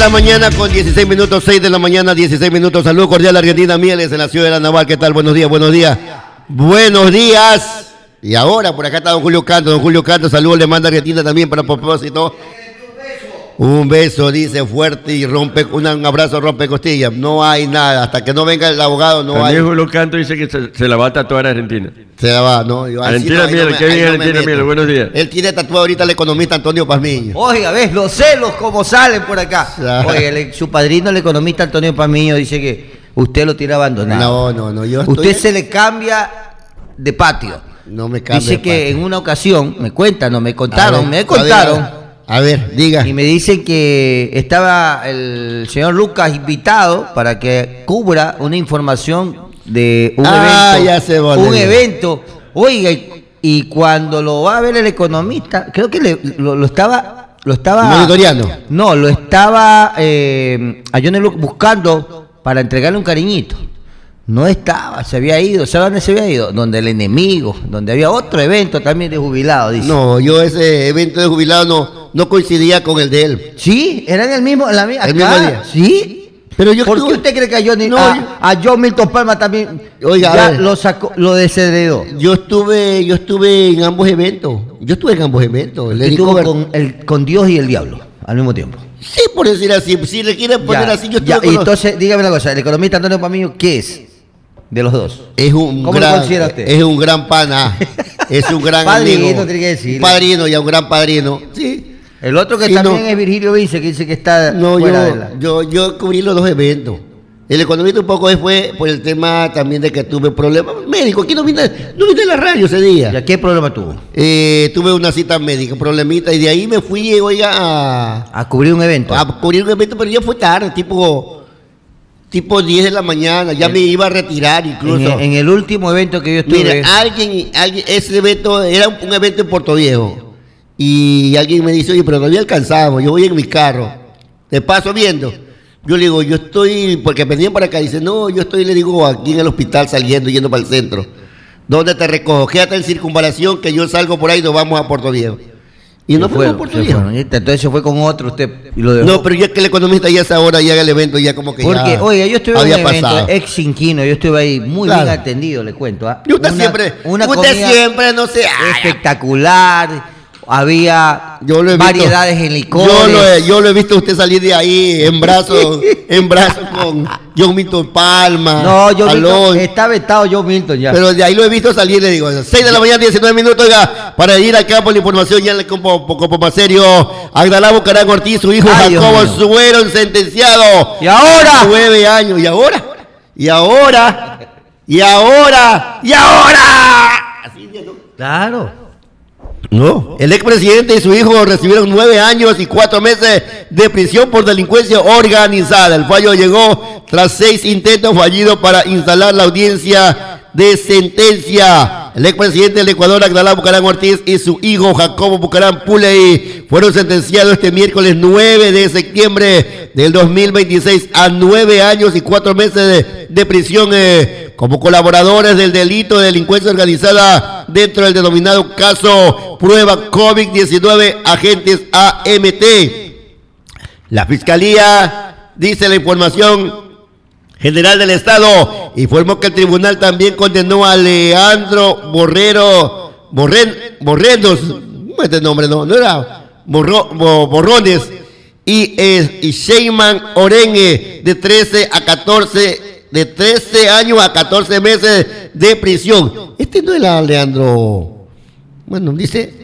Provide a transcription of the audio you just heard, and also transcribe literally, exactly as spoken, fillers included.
la mañana con dieciséis minutos, seis de la mañana, dieciséis minutos. Saludos cordial Argentina Mieles en la ciudad de la Naval. ¿Qué tal? Buenos días, buenos días. Buenos días. Y ahora por acá está don Julio Canto. Don Julio Canto, saludos le manda Argentina también para propósito. Un beso, dice, fuerte y rompe, un abrazo rompe costillas. No hay nada, hasta que no venga el abogado no también hay. Julio Canto dice que se, se la va a tatuar a Argentina. Se la va, ¿no? Yo, Argentina no, Mieles, no me, qué bien no Argentina Mieles, buenos días. Él tiene tatuado ahorita el economista Antonio Pazmiño. Oiga, ves, los celos como salen por acá. Claro. Oiga, el, su padrino, el economista Antonio Pazmiño, dice que usted lo tiene abandonado. No, no, no, yo Usted estoy... se le cambia de patio. No me cambia Dice de que patio. en una ocasión, me cuentan, no me A contaron, ver, me contaron. A ver, a ver, diga. Y me dicen que estaba el señor Lucas invitado para que cubra una información de un Ah, evento. ya sé, vale. Un evento. Oiga, y, y cuando lo va a ver el economista, creo que le- lo, lo estaba... Lo estaba Monitoreando. No, lo estaba eh, a Johnny Lucas buscando para entregarle un cariñito. No estaba, se había ido. ¿Sabe dónde se había ido? Donde el enemigo, donde había otro evento también de jubilado, dice. No, yo ese evento de jubilado no, no coincidía con el de él. Sí, eran el mismo, la mi- El mismo acá, día. Sí. Pero yo ¿Por estuve- qué usted cree que a Johnny, No, a, yo- a John Milton Palma también Oiga, a ya ver. lo sacó, lo desheredó? Yo estuve, yo estuve en ambos eventos. Yo estuve en ambos eventos. Le digo, Estuvo con, el, con Dios y el diablo al mismo tiempo. sí, por decir así. Si le quieren poner Ya, así, yo ya, estuve y con los- entonces, dígame una cosa, el economista Antonio Pamillo, ¿qué es de los dos? Es un ¿Cómo lo gran, considera usted? Es un gran pana. Es un gran Padrino, amigo. tiene que decirle. Un padrino y un gran padrino. Sí. El otro que Y también no- es Virgilio Vince, que dice que está No, fuera de yo, la... yo, yo cubrí los dos eventos. El economista un poco fue por el tema también de que tuve problemas médicos. Aquí no vine, no vine a la radio ese día. ¿Ya qué problema tuvo? Eh, tuve una cita médica, problemita, y de ahí me fui, oiga, a, A cubrir un evento. a cubrir un evento, pero ya fue tarde, tipo, tipo diez de la mañana, ya me iba a retirar en, incluso. en el último evento que yo estuve... Mira, alguien, alguien, ese evento era un, un evento en Puerto Viejo, y alguien me dice, oye, pero todavía alcanzamos, yo voy en mi carro, te paso viendo. Yo le digo, yo estoy, porque venían para acá, dice, no, yo estoy, le digo, aquí en el hospital saliendo, yendo para el centro. ¿Dónde te recojo? Quédate en circunvalación, que yo salgo por ahí y nos vamos a Puerto Viejo. Y no Se fuimos fueron, a Puerto se Viejo. fueron. Entonces se fue con otro usted y lo dejó. No, pero ya que el economista ya a esa hora llega el evento, ya como que Porque, ya oiga, yo estuve en un había evento pasado. ex Inquino, yo estuve ahí muy Claro. bien atendido, le cuento. ¿ah? Y usted Una- siempre, una usted comida siempre, no sé, ay, espectacular, había Yo lo he visto- variedades en licores. Yo lo, he, yo lo he visto a usted salir de ahí en brazos, en brazos con John Milton Palma. No, yo Alonso. está vetado John Milton ya. Pero de ahí lo he visto salir, le digo, seis de la mañana, diecinueve minutos, oiga, para ir al campo la información, ya le como poco más serio. Agdalá Bucarán Ortiz, su hijo Ay, Dios Jacobo mío. fueron sentenciados. ¿Y ahora? Nueve años, ¿y ahora? ¿Y ahora? ¿Y ahora? ¿Y ahora? Así es, ¿no? Claro. No. El expresidente y su hijo recibieron nueve años y cuatro meses de prisión por delincuencia organizada. El fallo llegó tras seis intentos fallidos para instalar la audiencia de sentencia. El expresidente del Ecuador, Agdalá Bucarán Ortiz, y su hijo Jacobo Bucarán Puley fueron sentenciados este miércoles nueve de septiembre del dos mil veintiséis a nueve años y cuatro meses de, de prisión eh, como colaboradores del delito de delincuencia organizada dentro del denominado caso Prueba COVID diecinueve Agentes A M T. La Fiscalía, dice la información General del Estado, informó que el tribunal también condenó a Leandro Borrero, Borren, Borrenos, este nombre no, no era Borro, Bo- Borrones, y, eh, y Sheyman Orengue, de trece a catorce, de trece años a catorce meses de prisión. Este no era Leandro, bueno, dice...